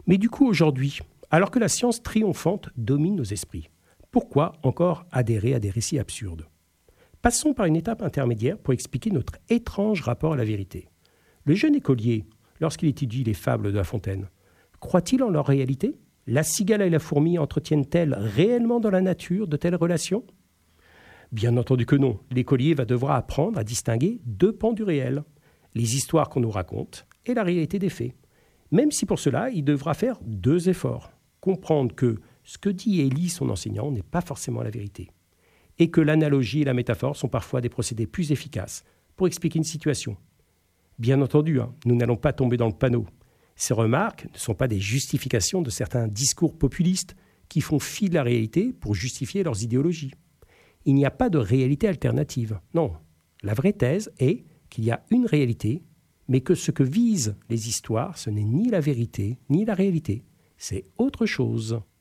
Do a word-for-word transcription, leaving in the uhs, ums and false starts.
Mais du coup, aujourd'hui, alors que la science triomphante domine nos esprits, pourquoi encore adhérer à des récits absurdes ? Passons par une étape intermédiaire pour expliquer notre étrange rapport à la vérité. Le jeune écolier, lorsqu'il étudie les fables de La Fontaine, croit-il en leur réalité ? La cigale et la fourmi entretiennent-elles réellement dans la nature de telles relations ? Bien entendu que non. L'écolier va devoir apprendre à distinguer deux pans du réel, les histoires qu'on nous raconte et la réalité des faits. Même si pour cela, il devra faire deux efforts. Comprendre que ce que dit et lit son enseignant n'est pas forcément la vérité. Et que l'analogie et la métaphore sont parfois des procédés plus efficaces pour expliquer une situation. Bien entendu, hein, nous n'allons pas tomber dans le panneau. Ces remarques ne sont pas des justifications de certains discours populistes qui font fi de la réalité pour justifier leurs idéologies. Il n'y a pas de réalité alternative. Non, la vraie thèse est qu'il y a une réalité, mais que ce que visent les histoires, ce n'est ni la vérité, ni la réalité. C'est autre chose.